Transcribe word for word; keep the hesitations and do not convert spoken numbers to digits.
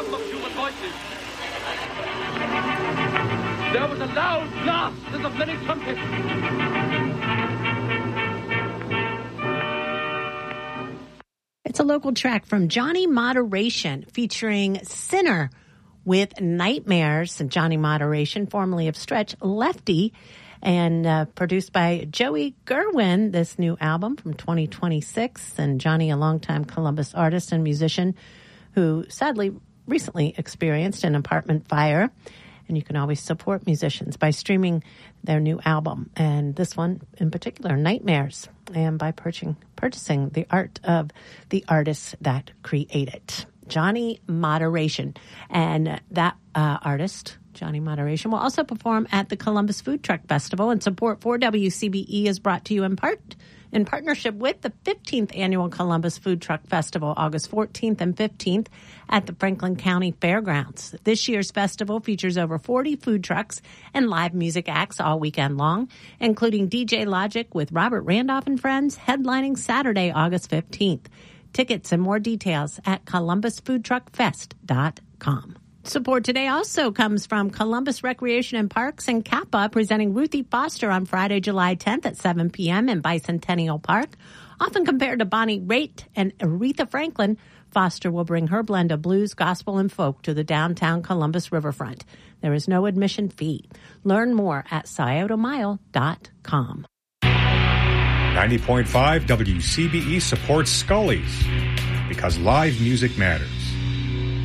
hum of human voices. There was a loud blast as of many trumpets. It's a local track from Johnny Moderation featuring Sinner with Nightmares. And Johnny Moderation, formerly of Stretch Lefty, and uh, produced by Joey Gerwin, this new album from twenty twenty-six. And Johnny, a longtime Columbus artist and musician who sadly recently experienced an apartment fire. And you can always support musicians by streaming their new album, and this one in particular, Nightmares, and by purchasing, purchasing the art of the artists that create it. Johnny Moderation. And that uh, artist, Johnny Moderation, will also perform at the Columbus Food Truck Festival, and support for W C B E is brought to you in part in partnership with the fifteenth Annual Columbus Food Truck Festival, August fourteenth and fifteenth at the Franklin County Fairgrounds. This year's festival features over forty food trucks and live music acts all weekend long, including D J Logic with Robert Randolph and Friends, headlining Saturday, August fifteenth. Tickets and more details at columbus food truck fest dot com. Support today also comes from Columbus Recreation and Parks and Kappa, presenting Ruthie Foster on Friday, July tenth at seven p.m. in Bicentennial Park. Often compared to Bonnie Raitt and Aretha Franklin, Foster will bring her blend of blues, gospel, and folk to the downtown Columbus riverfront. There is no admission fee. Learn more at scioto mile dot com. ninety point five W C B E supports Scully's because live music matters.